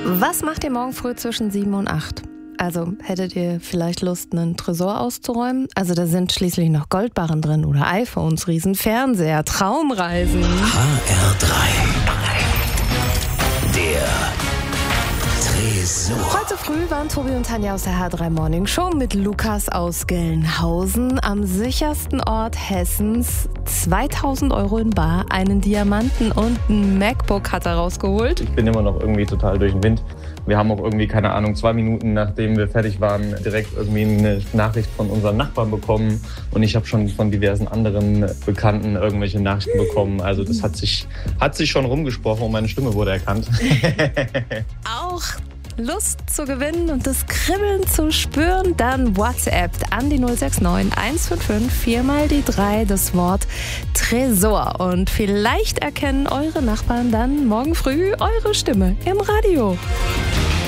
Was macht ihr morgen früh zwischen 7 und 8? Also hättet ihr vielleicht Lust, einen Tresor auszuräumen? Also da sind schließlich noch Goldbarren drin oder iPhones, Riesenfernseher, Traumreisen. HR3. Der Tresor. Heute früh waren Tobi und Tanja aus der HR3 Morning Show mit Lukas aus Gelnhausen am sichersten Ort Hessens. 2.000 € in bar, einen Diamanten und ein MacBook hat er rausgeholt. Ich bin immer noch irgendwie total durch den Wind. Wir haben auch irgendwie, keine Ahnung, 2 Minuten nachdem wir fertig waren, direkt irgendwie eine Nachricht von unseren Nachbarn bekommen. Und ich habe schon von diversen anderen Bekannten irgendwelche Nachrichten bekommen. Also das hat sich schon rumgesprochen und meine Stimme wurde erkannt. Auch Lust zu gewinnen und das Kribbeln zu spüren, dann WhatsApp an die 069 155 4 mal die 3 das Wort Tresor. Und vielleicht erkennen eure Nachbarn dann morgen früh eure Stimme im Radio.